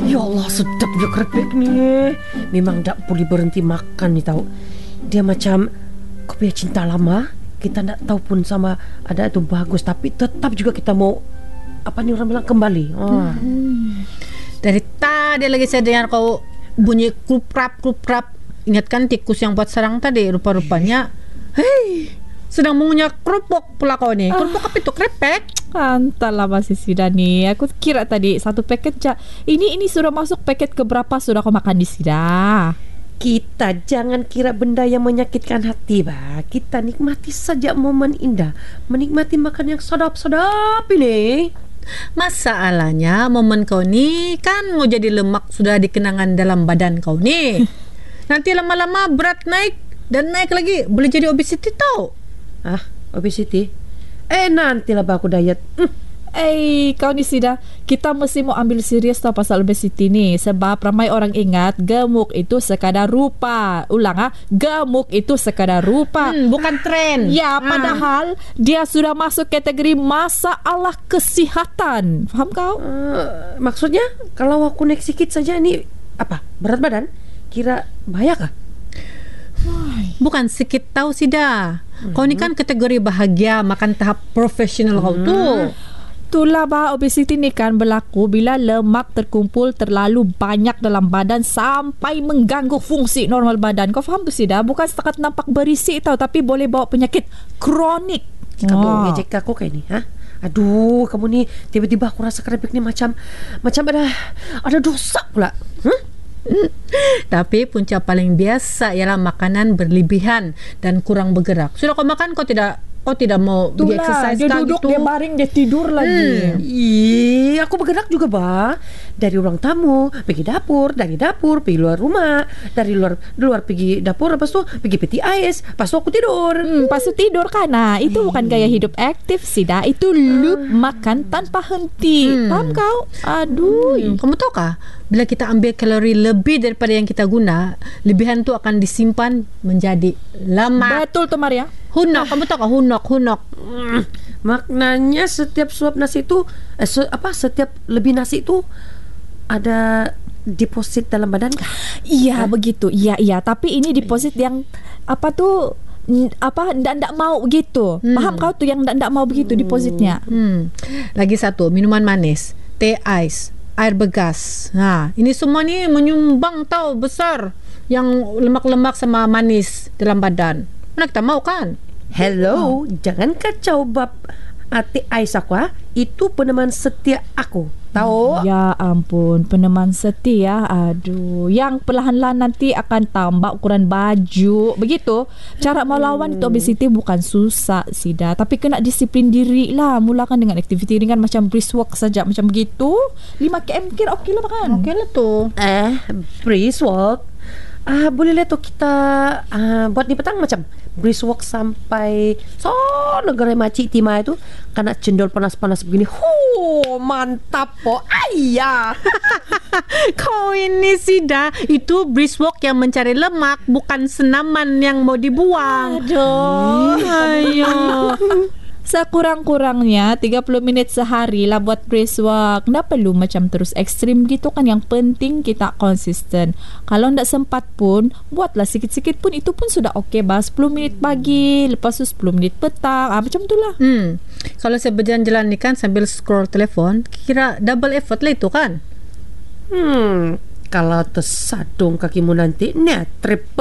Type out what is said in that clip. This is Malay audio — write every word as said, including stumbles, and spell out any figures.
Ya Allah, sedap juga keripik nih. Memang tak boleh berhenti makan nih tahu. Dia macam kopi cinta lama. Kita tak tahu pun sama ada itu bagus, tapi tetap juga kita mau apa nih orang bilang kembali. Oh. Hmm. Dari tadi lagi saya dengar kau bunyi kruprap kruprap. Ingatkan tikus yang buat sarang tadi, rupa-rupanya. Hei, sedang mengunyah kerupuk pula kau nih. Kerupuk apa itu? Krepek? Entahlah masih Sida nih. Aku kira tadi satu paket cak. Ini ini sudah masuk paket keberapa sudah kau makan di Sida? Kita jangan kira benda yang menyakitkan hati, bah. Kita nikmati saja momen indah, menikmati makan yang sedap-sedap ini. Masalahnya momen kau ni kan mau jadi lemak sudah di kenangan dalam badan kau ni. Nanti lama-lama berat naik dan naik lagi, boleh jadi obesity tau. Ah, obesity? Eh nantilah bah aku diet. Hmm. Eh, kau ni Sida, kita mesti mau ambil serius tau pasal obesity ni. Sebab ramai orang ingat gemuk itu sekadar rupa. Ulang ah, gemuk itu sekadar rupa. Hmm, bukan tren. Ya, padahal hmm. dia sudah masuk kategori masalah kesihatan. Faham kau? Uh, maksudnya kalau aku naik sikit saja ini apa? Berat badan? Kira bahaya kah? Bukan sikit tahu Sida. Mm-hmm. Kau ni kan kategori bahagia makan tahap profesional mm-hmm. kau tu. Itulah bah, obesity ni kan berlaku bila lemak terkumpul terlalu banyak dalam badan sampai mengganggu fungsi normal badan. Kau faham tu Sida? Bukan setakat nampak berisi tau, tapi boleh bawa penyakit kronik. Kamu oh. ngejek aku kayak ni, ha? Aduh, kamu ni tiba-tiba aku rasa keripik ni macam macam ada ada dosa pula. Hmm? Tapi punca paling biasa ialah makanan berlebihan dan kurang bergerak. Sudah kau makan kau tidak kau tidak mau pergi exercise dia kan duduk, gitu. dia baring, dia tidur lagi. Hmm. Ih, aku bergerak juga bah. Dari ruang tamu pergi dapur, dari dapur pergi luar rumah, dari luar luar pergi dapur, lepas tu pergi peti ais, lepas tu aku tidur. Hmm, lepas tu tidur kan. Nah, itu hmm. bukan gaya hidup aktif Sida, itu loop uh. makan tanpa henti. Hmm. Faham kau? Aduh. Hmm. Kamu tahu kah? Bila kita ambil kalori lebih daripada yang kita guna, lebihan tu akan disimpan menjadi lemak. Betul tu Maria. Hunok, kamu tahu kah hunok, hunok. Hmm, maknanya setiap suap nasi itu eh, se, apa setiap lebih nasi itu ada deposit dalam badan kah? Iya, eh? begitu. Iya, iya, tapi ini deposit yang apa tu apa ndak-ndak mau begitu. Hmm. Paham kau tu yang ndak-ndak mau begitu hmm. depositnya. Hmm. Lagi satu, minuman manis, teh ais, air begas. Nah, ini semua ni menyumbang tau besar yang lemak-lemak sama manis dalam badan. Mana kita mau kan? Hello, oh. jangan kacau bab teh ais aku ha? Itu peneman setia aku. Tahu? Ya ampun, peneman setia. Aduh, yang perlahan-lahan nanti akan tambah ukuran baju. Begitu. Cara melawan itu obesity bukan susah Sida, tapi kena disiplin diri lah. Mulakan dengan aktiviti ringan macam brisk walk saja macam begitu. lima kilometer kira okey lah kan? Okey lah tu. Eh, brisk walk. Ah, boleh lah tu kita ah, buat ni petang macam brisk walk sampai so negara makcik Timah itu kena cendol panas-panas begini. Huh, mantap po. Ayah. Kau ini Sida, itu brisk walk yang mencari lemak, bukan senaman yang mau dibuang. Aduh. Ayo. Sekurang-kurangnya tiga puluh minit sehari lah buat brisk walk. Nggak perlu macam terus ekstrim gitu kan. Yang penting kita konsisten. Kalau nggak sempat pun, buatlah sikit-sikit pun. Itu pun sudah okey bah. sepuluh minit pagi, lepas tu sepuluh menit petang. Ah, macam tu lah. Hmm. Kalau saya berjalan-jalan ni kan sambil scroll telefon, kira double effort lah itu kan. Hmm. Kalau tersadung kakimu nanti, ni triple